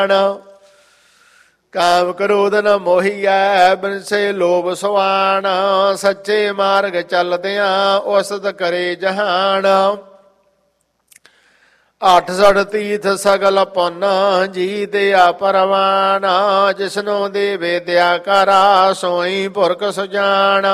ਕਾਮ ਕ੍ਰੋਧ ਨ ਮੋਹੀਐ ਬਿਨਸੇ ਲੋਭ ਸੁਆਣ। ਸੱਚੇ ਮਾਰਗ ਚੱਲਦਿਆਂ ਉਸਤ ਕਰੇ ਜਹਾਨ। 8 ਤੀਰਥ ਸਗਲ ਪੁੰਨ ਜੀ ਦਿਆ ਪਰਵਾਨ। ਜਿਸਨੂੰ ਦੇਵੇ ਦਿਆ ਕਰਾ ਸੋਈ ਪੁਰਖ ਸੁਜਾਨ।